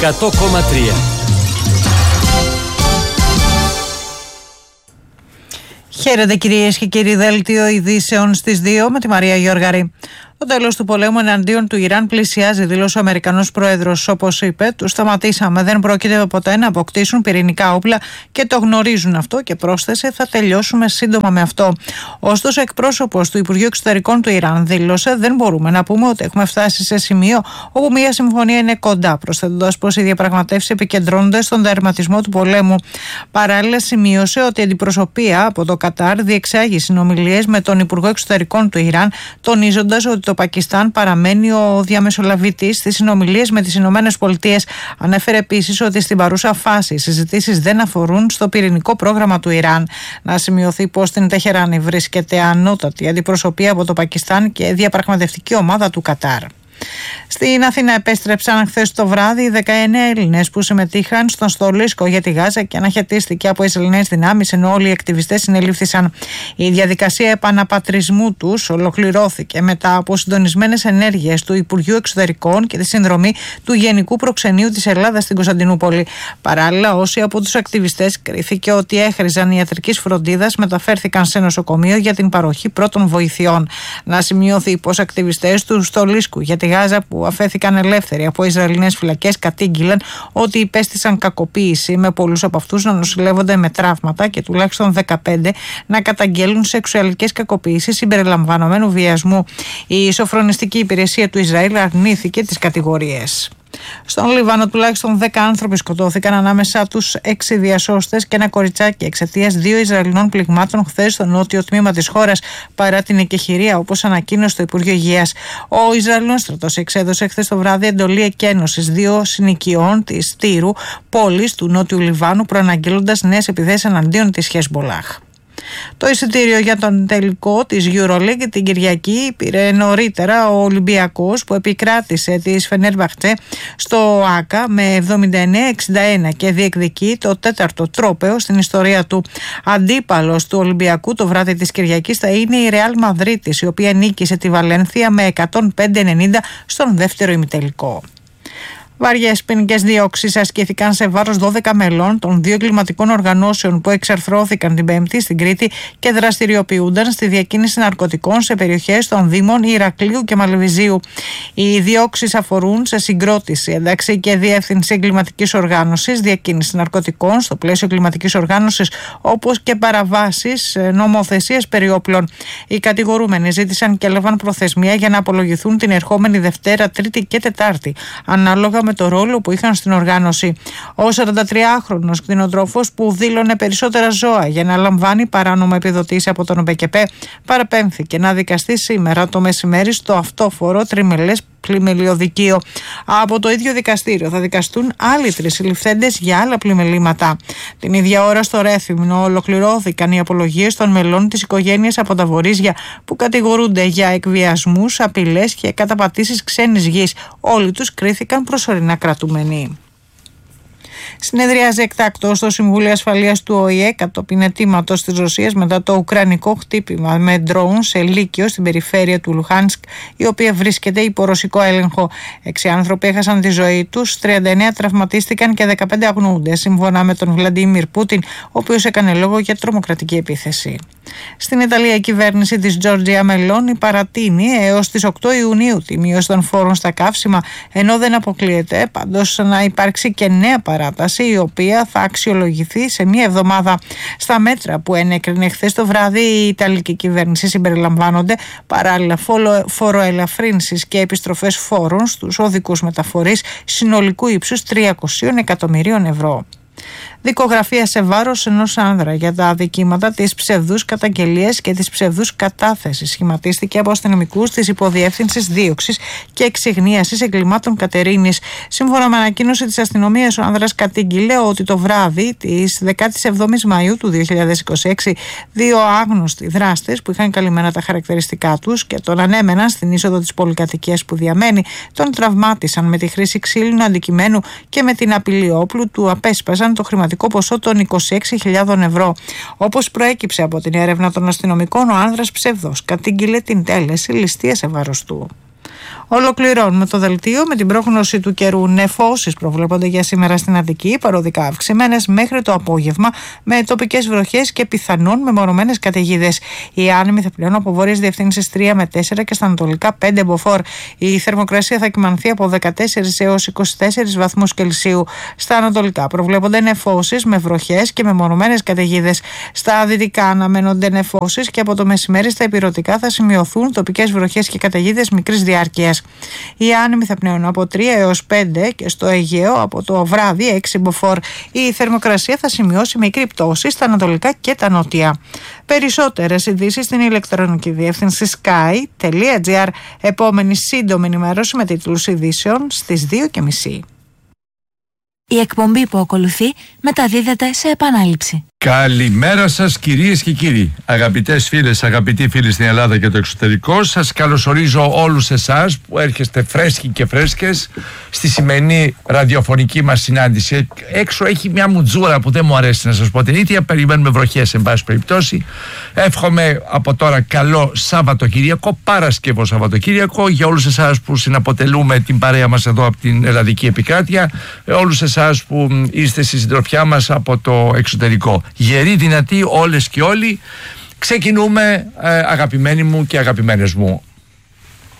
100,3. Χαίρετε κυρίες και κύριοι, δέλτιο ειδήσεων στις 2 με τη Μαρία Γιώργαρη. Το τέλος του πολέμου εναντίον του Ιράν πλησιάζει, δήλωσε ο Αμερικανός πρόεδρος. Όπως είπε, τους σταματήσαμε. Δεν πρόκειται ποτέ να αποκτήσουν πυρηνικά όπλα και το γνωρίζουν αυτό, και πρόσθεσε, θα τελειώσουμε σύντομα με αυτό. Ωστόσο, εκπρόσωπος του Υπουργείου Εξωτερικών του Ιράν δήλωσε, δεν μπορούμε να πούμε ότι έχουμε φτάσει σε σημείο όπου μια συμφωνία είναι κοντά, προσθέτοντας πως οι διαπραγματεύσεις επικεντρώνονται στον τερματισμό του πολέμου. Παράλληλα, σημείωσε ότι η αντιπροσωπεία από το Κατάρ διεξάγει συνομιλίες με τον Υπουργό Εξωτερικών του Ιράν, τονίζοντας ότι το Πακιστάν παραμένει ο διαμεσολαβητής στις συνομιλίες με τις Ηνωμένες Πολιτείες. Ανέφερε επίσης ότι στην παρούσα φάση οι συζητήσεις δεν αφορούν στο πυρηνικό πρόγραμμα του Ιράν. Να σημειωθεί πως στην Τεχεράνη βρίσκεται ανώτατη αντιπροσωπεία από το Πακιστάν και διαπραγματευτική ομάδα του Κατάρ. Στην Αθήνα επέστρεψαν χθες το βράδυ 19 Έλληνες που συμμετείχαν στον στολίσκο για τη Γάζα και αναχαιτίστηκε από Ισραηλινές δυνάμεις, ενώ όλοι οι ακτιβιστές συνελήφθησαν. Η διαδικασία επαναπατρισμού τους ολοκληρώθηκε μετά από συντονισμένες ενέργειες του Υπουργείου Εξωτερικών και τη συνδρομή του Γενικού Προξενείου της Ελλάδας στην Κωνσταντινούπολη. Παράλληλα, όσοι από τους ακτιβιστές κρίθηκε ότι έχριζαν ιατρικής φροντίδας μεταφέρθηκαν σε νοσοκομείο για την παροχή πρώτων βοηθειών. Να σημειωθεί πως ακτιβιστές του στολίσκου για τη Γάζα που αφέθηκαν ελεύθεροι από Ισραηλινές φυλακές κατήγγειλαν ότι υπέστησαν κακοποίηση, με πολλούς από αυτούς να νοσηλεύονται με τραύματα και τουλάχιστον 15 να καταγγέλουν σεξουαλικές κακοποίησεις συμπεριλαμβανομένου βιασμού. Η σοφρονιστική υπηρεσία του Ισραήλ αρνήθηκε τις κατηγορίες. Στον Λίβανο τουλάχιστον 10 άνθρωποι σκοτώθηκαν, ανάμεσά τους 6 διασώστες και ένα κοριτσάκι, εξαιτίας 2 Ισραηλινών πληγμάτων χθες στο νότιο τμήμα της χώρας, παρά την εκεχηρία, όπως ανακοίνωσε το Υπουργείο Υγείας. Ο Ισραηλινός στρατός εξέδωσε χθες το βράδυ εντολή εκένωσης 2 συνοικιών της Τύρου, πόλης του νότιου Λιβάνου, προαναγγέλλοντας νέες επιθέσεις εναντίον της Χεσμολάχ. Το εισιτήριο για τον τελικό της EuroLeague την Κυριακή πήρε νωρίτερα ο Ολυμπιακός, που επικράτησε τη Φενέρμπαχτσε στο ΆΚΑ με 79-61 και διεκδικεί το 4ο τρόπαιο στην ιστορία του. Αντίπαλος του Ολυμπιακού το βράδυ της Κυριακής θα είναι η Ρεάλ Μαδρίτης, η οποία νίκησε τη Βαλένθια με 105-90 στον δεύτερο ημιτελικό. Βαριές ποινικές διώξεις ασκήθηκαν σε βάρος 12 μελών των 2 εγκληματικών οργανώσεων που εξαρθρώθηκαν την Πέμπτη στην Κρήτη και δραστηριοποιούνταν στη διακίνηση ναρκωτικών σε περιοχές των Δήμων Ηρακλείου και Μαλεβιζίου. Οι διώξεις αφορούν σε συγκρότηση, ένταξη και διεύθυνση εγκληματικής οργάνωσης, διακίνηση ναρκωτικών στο πλαίσιο εγκληματικής οργάνωσης, όπως και παραβάσεις νομοθεσίας περί όπλων. Οι κατηγορούμενοι ζήτησαν και έλαβαν προθεσμία για να απολογηθούν την ερχόμενη Δευτέρα, Τρίτη και Τετάρτη, ανάλογα με το ρόλο που είχαν στην οργάνωση. Ο 43χρονος κτηνοτρόφος, που δήλωνε περισσότερα ζώα για να λαμβάνει παράνομα επιδοτήσεις από τον ΟΠΕΚΕΠΕ, παραπέμφθηκε να δικαστεί σήμερα το μεσημέρι στο αυτόφορο τριμελές πλημελιωδικείο. Από το ίδιο δικαστήριο θα δικαστούν άλλοι 3 συλληφθέντες για άλλα πλημελήματα. Την ίδια ώρα στο Ρέθυμνο ολοκληρώθηκαν οι απολογίες των μελών της οικογένειας από τα Βορίζια, που κατηγορούνται για εκβιασμούς, απειλές και καταπατήσεις ξένης γης. Όλοι τους κρίθηκαν προσωρινά κρατούμενοι. Συνεδριάζει εκτάκτως στο Συμβούλιο Ασφαλείας του ΟΗΕ κατόπιν αιτήματος της Ρωσίας μετά το ουκρανικό χτύπημα με ντρόουν σε λύκειο στην περιφέρεια του Λουχάνσκ, η οποία βρίσκεται υπό ρωσικό έλεγχο. 6 άνθρωποι έχασαν τη ζωή τους, 39 τραυματίστηκαν και 15 αγνοούνται, σύμφωνα με τον Βλαντίμιρ Πούτιν, ο οποίος έκανε λόγο για τρομοκρατική επίθεση. Στην Ιταλία, η κυβέρνηση της Τζόρτζια Μελόνι παρατείνει έως τις 8 Ιουνίου τη μείωση των φόρων στα καύσιμα, ενώ δεν αποκλείεται πάντως να υπάρξει και νέα παράταση, η οποία θα αξιολογηθεί σε μία εβδομάδα. Στα μέτρα που ενέκρινε χθες το βράδυ η Ιταλική κυβέρνηση συμπεριλαμβάνονται παράλληλα φοροελαφρύνσεις και επιστροφές φόρων στους οδικούς μεταφορείς συνολικού ύψους 300 εκατομμυρίων ευρώ. Δικογραφία σε βάρος ενός άνδρα για τα αδικήματα της ψευδούς καταγγελίας και της ψευδούς κατάθεσης σχηματίστηκε από αστυνομικούς της Υποδιεύθυνσης Δίωξης και Εξυγνίασης Εγκλημάτων Κατερίνης. Σύμφωνα με ανακοίνωση της αστυνομίας, ο άνδρας κατήγγειλε ότι το βράδυ της 17ης Μαΐου του 2026 2 άγνωστοι δράστες που είχαν καλυμμένα τα χαρακτηριστικά τους και τον ανέμεναν στην είσοδο της πολυκατοικίας που διαμένει, τον τραυμάτισαν με τη χρήση ξύλινου αντικειμένου και με την απειλή όπλου του απέσπασαν το χρηματικό ποσό των 26.000 ευρώ. Όπως προέκυψε από την έρευνα των αστυνομικών, ο άνδρας ψευδός κατήγγειλε την τέλεση ληστεία σε βάρος του. Ολοκληρώνουμε το δελτίο με την πρόγνωση του καιρού. Νεφώσεις προβλέπονται για σήμερα στην Αττική, παροδικά αυξημένες μέχρι το απόγευμα, με τοπικές βροχές και πιθανόν μεμονωμένες καταιγίδες. Οι άνεμοι θα πλέουν από βόρειες διευθύνσεις 3 με 4 και στα ανατολικά 5 μποφόρ. Η θερμοκρασία θα κυμανθεί από 14 έως 24 βαθμούς Κελσίου. Στα ανατολικά προβλέπονται νεφώσεις με βροχές και μεμονωμένες καταιγίδες. Στα δυτικά αναμένονται νεφώσεις και από το μεσημέρι στα ηπειρωτικά θα σημειωθούν τοπικές βροχές και καταιγίδες μικρής διάρκειας. Οι άνεμοι θα πνέουν από 3 έως 5 και στο Αιγαίο από το βράδυ 6 μποφόρ. Η θερμοκρασία θα σημειώσει μικρή πτώση στα ανατολικά και τα νότια. Περισσότερες ειδήσεις στην ηλεκτρονική διεύθυνση sky.gr. Επόμενη σύντομη ενημέρωση με τίτλους ειδήσεων στις 2:30. Η εκπομπή που ακολουθεί μεταδίδεται σε επανάληψη. Καλημέρα σας κυρίες και κύριοι, αγαπητές φίλες, αγαπητοί φίλοι στην Ελλάδα και το εξωτερικό. Σας καλωσορίζω όλους εσάς που έρχεστε φρέσκοι και φρέσκες στη σημερινή ραδιοφωνική μας συνάντηση. Έξω έχει μια μουτζούρα που δεν μου αρέσει να σας πω την ίδια, περιμένουμε βροχές εν πάση περιπτώσει. Εύχομαι από τώρα καλό Σαββατοκύριακο, Παρασκευό Σαββατοκύριακο για όλους εσάς που συναποτελούμε την παρέα μας εδώ από την Ελλαδική Επικράτεια, όλους εσάς που είστε στη συντροφιά μας από το εξωτερικό. Γεροί, δυνατοί, όλες και όλοι. Ξεκινούμε, αγαπημένοι μου και αγαπημένες μου.